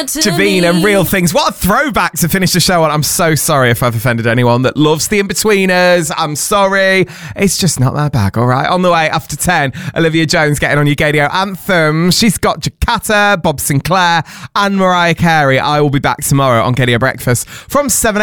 Javine and Real Things. What a throwback to finish the show on. I'm so sorry if I've offended anyone that loves the In-Betweeners. I'm sorry. It's just not their bag, all right? On the way after 10, Olivia Jones getting on your Gadio anthem. She's got Jacata, Bob Sinclair and Mariah Carey. I will be back tomorrow on Gadio Breakfast from 7